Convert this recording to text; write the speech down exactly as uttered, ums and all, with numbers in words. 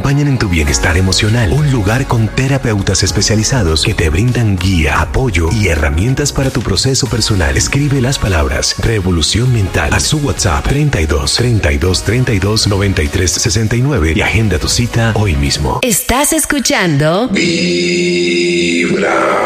acompañan en tu bienestar emocional. Un lugar con terapeutas especializados que te brindan guía, apoyo y herramientas para tu proceso personal. Escribe las palabras Revolución Mental a su WhatsApp treinta y dos, treinta y dos, treinta y dos, noventa y tres, sesenta y nueve y agenda tu cita hoy mismo. Estás escuchando Vibra.